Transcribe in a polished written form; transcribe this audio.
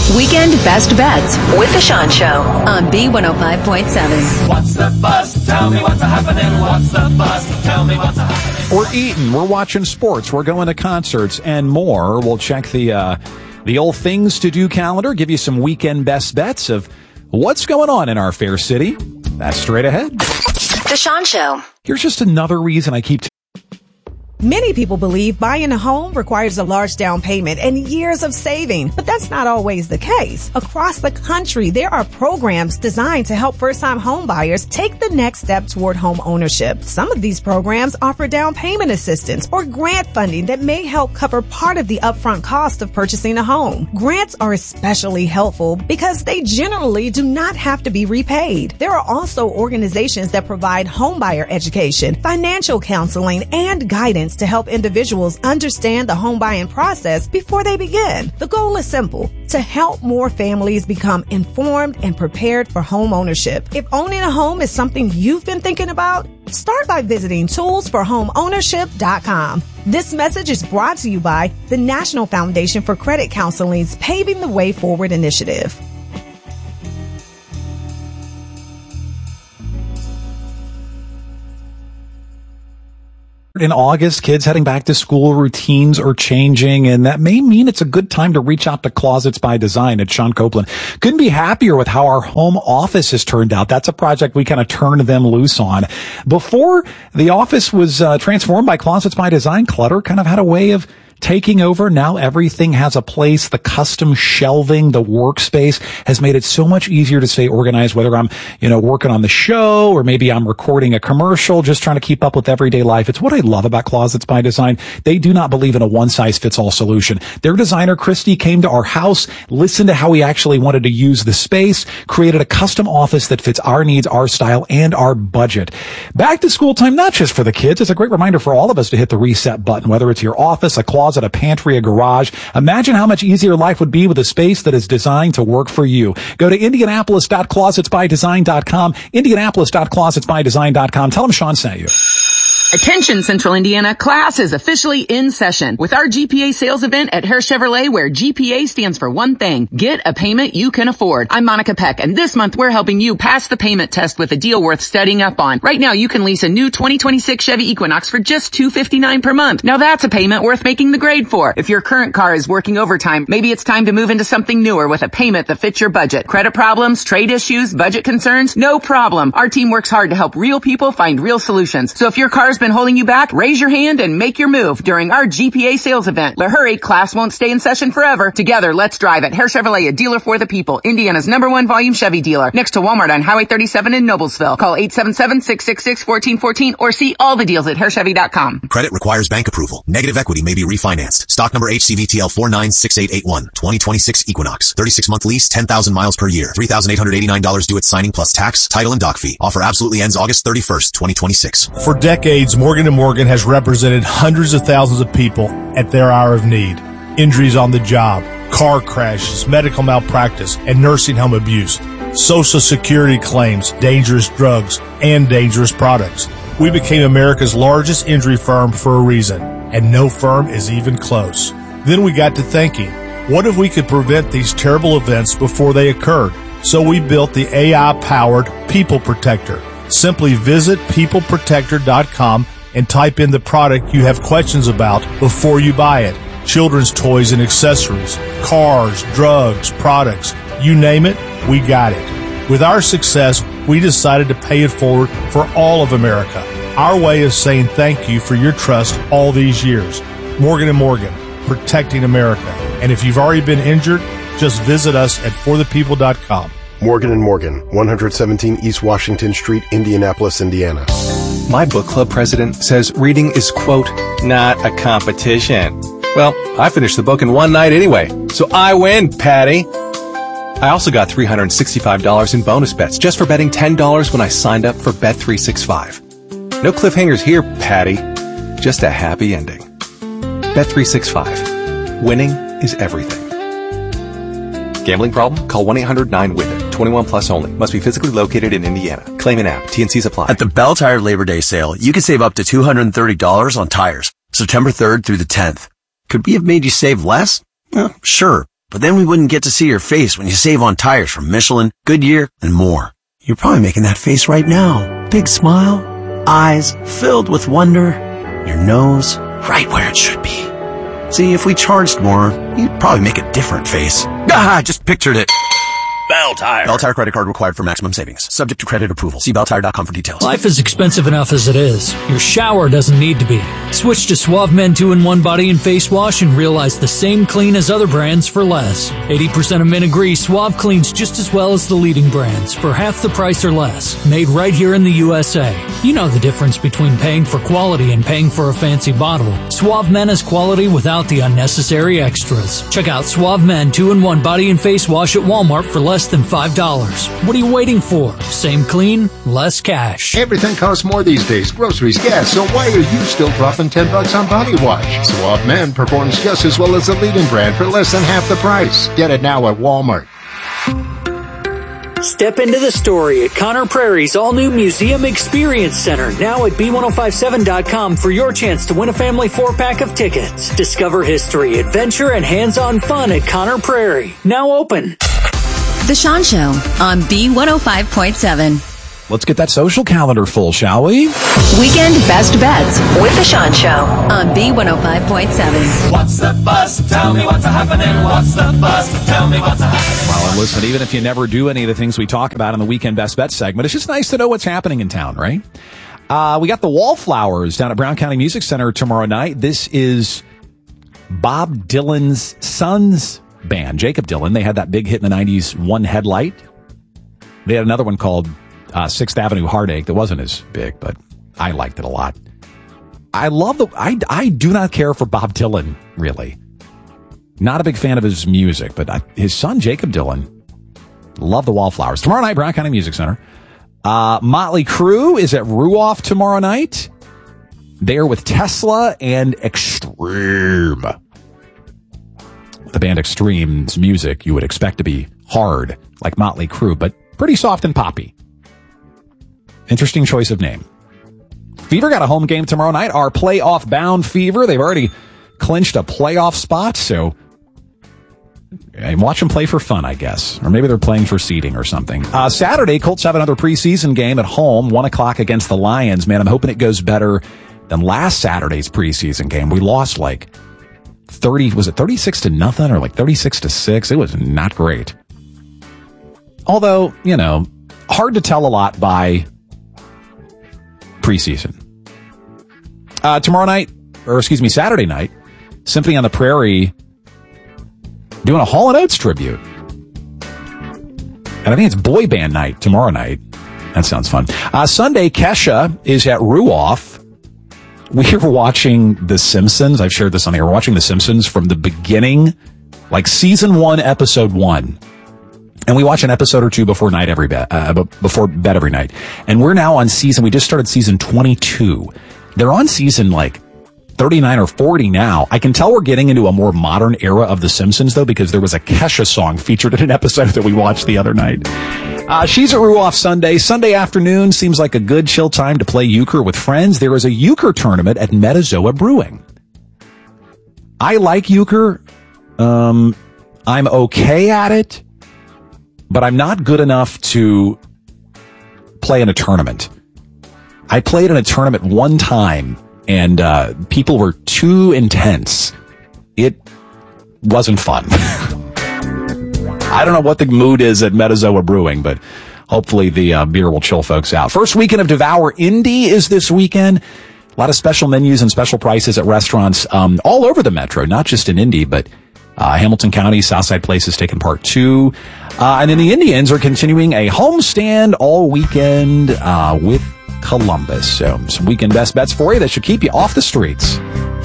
Weekend Best Bets with The Sean Show on B105.7. What's the buzz? Tell me what's happening. What's the buzz? Tell me what's happening. We're eating, we're watching sports, we're going to concerts, and more. We'll check the old things to do calendar, give you some weekend best bets of what's going on in our fair city. That's straight ahead. The Sean Show. Here's just another reason I keep Many people believe buying a home requires a large down payment and years of saving, but that's not always the case. Across the country, there are programs designed to help first-time home buyers take the next step toward home ownership. Some of these programs offer down payment assistance or grant funding that may help cover part of the upfront cost of purchasing a home. Grants are especially helpful because they generally do not have to be repaid. There are also organizations that provide homebuyer education, financial counseling, and guidance to help individuals understand the home buying process before they begin. The goal is simple: to help more families become informed and prepared for home ownership. If owning a home is something you've been thinking about, start by visiting toolsforhomeownership.com. This message is brought to you by the National Foundation for Credit Counseling's Paving the Way Forward initiative. In August, kids heading back to school, routines are changing, and that may mean it's a good time to reach out to Closets by Design at Sean Copeland. Couldn't be happier with how our home office has turned out. That's a project we kind of turned them loose on. Before the office was transformed by Closets by Design, clutter kind of had a way of taking over. Now everything has a place. The custom shelving, the workspace has made it so much easier to stay organized, whether I'm, working on the show or maybe I'm recording a commercial, just trying to keep up with everyday life. It's what I love about Closets by Design. They do not believe in a one-size-fits-all solution. Their designer, Christy, came to our house, listened to how we actually wanted to use the space, created a custom office that fits our needs, our style, and our budget. Back to school time, not just for the kids. It's a great reminder for all of us to hit the reset button, whether it's your office, a closet, a pantry, a garage. Imagine how much easier life would be with a space that is designed to work for you. Go to Indianapolis.closetsbydesign.com, Indianapolis.closetsbydesign.com. Tell them Sean sent you. Attention, Central Indiana, class is officially in session with our GPA sales event at Hare Chevrolet, where GPA stands for one thing: get a payment you can afford. I'm Monica Peck, and this month we're helping you pass the payment test with a deal worth studying up on. Right now, you can lease a new 2026 Chevy Equinox for just $259 per month. Now that's a payment worth making the grade for. If your current car is working overtime, maybe it's time to move into something newer with a payment that fits your budget. Credit problems, trade issues, budget concerns? No problem. Our team works hard to help real people find real solutions. So if your car's been holding you back, raise your hand and make your move during our GPA sales event. But hurry, class won't stay in session forever. Together, let's drive it. Hare Chevrolet, a dealer for the people. Indiana's #1 volume Chevy dealer. Next to Walmart on Highway 37 in Noblesville. Call 877-666-1414 or see all the deals at HareChevy.com. Credit requires bank approval. Negative equity may be refinanced. Stock number HCVTL 496881. 2026 Equinox. 36-month lease, 10,000 miles per year. $3,889 due at signing plus tax, title, and dock fee. Offer absolutely ends August 31st, 2026. For decades, Morgan & Morgan has represented hundreds of thousands of people at their hour of need. Injuries on the job, car crashes, medical malpractice, and nursing home abuse, Social Security claims, dangerous drugs, and dangerous products. We became America's largest injury firm for a reason, and no firm is even close. Then we got to thinking, what if we could prevent these terrible events before they occurred? So we built the AI-powered People Protector. Simply visit peopleprotector.com and type in the product you have questions about before you buy it. Children's toys and accessories, cars, drugs, products, you name it, we got it. With our success, we decided to pay it forward for all of America. Our way of saying thank you for your trust all these years. Morgan & Morgan, protecting America. And if you've already been injured, just visit us at forthepeople.com. Morgan & Morgan, 117 East Washington Street, Indianapolis, Indiana. My book club president says reading is, quote, not a competition. Well, I finished the book in one night anyway, so I win, Patty. I also got $365 in bonus bets just for betting $10 when I signed up for Bet365. No cliffhangers here, Patty. Just a happy ending. Bet365. Winning is everything. Gambling problem? Call 1-800-9-WITH-IT. 21 plus only. Must be physically located in Indiana. Claim an app. T&Cs apply. At the Bell Tire Labor Day sale, you can save up to $230 on tires. September 3rd through the 10th. Could we have made you save less? Well, sure. But then we wouldn't get to see your face when you save on tires from Michelin, Goodyear, and more. You're probably making that face right now. Big smile, eyes filled with wonder, your nose right where it should be. See, if we charged more, you'd probably make a different face. I just pictured it. Bell Tire. Bell Tire credit card required for maximum savings. Subject to credit approval. See belltire.com for details. Life is expensive enough as it is. Your shower doesn't need to be. Switch to Suave Men 2-in-1 Body and Face Wash and realize the same clean as other brands for less. 80% of men agree Suave cleans just as well as the leading brands for half the price or less. Made right here in the USA. You know the difference between paying for quality and paying for a fancy bottle. Suave Men is quality without the unnecessary extras. Check out Suave Men 2-in-1 Body and Face Wash at Walmart for less than $5. What are you waiting for? Same clean, less cash. Everything costs more these days. Groceries, gas. So why are you still dropping $10 on body wash? Suave Men performs just as well as the leading brand for less than half the price. Get it now at Walmart. Step into the story at Conner Prairie's all-new Museum Experience Center, now at B1057.com for your chance to win a family 4-pack of tickets. Discover history, adventure, and hands-on fun at Conner Prairie. Now open. The Sean Show on B105.7. Let's get that social calendar full, shall we? Weekend Best Bets with The Sean Show on B105.7. What's the buzz? Tell me what's happening. What's the buzz? Tell me what's happening. Well, and listen, even if you never do any of the things we talk about in the Weekend Best Bets segment, it's just nice to know what's happening in town, right? We got the Wallflowers down at Brown County Music Center tomorrow night. This is Bob Dylan's son's band, Jacob Dylan. They had that big hit in the 90s, One Headlight. They had another one called 6th Avenue Heartache that wasn't as big, but I liked it a lot. I do not care for Bob Dylan, really. Not a big fan of his music, but his son, Jacob Dylan, love the Wallflowers. Tomorrow night, Brown County Music Center. Motley Crue is at Ruoff tomorrow night. They're with Tesla and Extreme. The band Extreme's music you would expect to be hard, like Motley Crue, but pretty soft and poppy. Interesting choice of name. Fever got a home game tomorrow night. Our playoff bound Fever. They've already clinched a playoff spot, so watch them play for fun, I guess. Or maybe they're playing for seeding or something. Saturday, Colts have another preseason game at home, 1 o'clock against the Lions. Man, I'm hoping it goes better than last Saturday's preseason game. We lost like 36-0 or like 36-6? It was not great. Although, hard to tell a lot by preseason. Saturday night, Symphony on the Prairie doing a Hall & Oates tribute. And I think it's boy band night tomorrow night. That sounds fun. Sunday, Kesha is at Ruoff. We're watching The Simpsons. I've shared this on here. We're watching The Simpsons from the beginning, like season 1, episode 1. And we watch an episode or two before bed every night. And we're now on we just started season 22. They're on season like 39 or 40 now. I can tell we're getting into a more modern era of The Simpsons, though, because there was a Kesha song featured in an episode that we watched the other night. She's at Ruoff Sunday. Sunday afternoon seems like a good chill time to play euchre with friends. There is a euchre tournament at Metazoa Brewing. I like euchre. I'm okay at it, but I'm not good enough to play in a tournament. I played in a tournament one time, and people were too intense. It wasn't fun. I don't know what the mood is at Metazoa Brewing, but hopefully the beer will chill folks out. First weekend of Devour Indy is this weekend. A lot of special menus and special prices at restaurants all over the metro, not just in Indy, but Hamilton County, Southside Place is taking part too. And then the Indians are continuing a homestand all weekend with Columbus. So some weekend best bets for you that should keep you off the streets.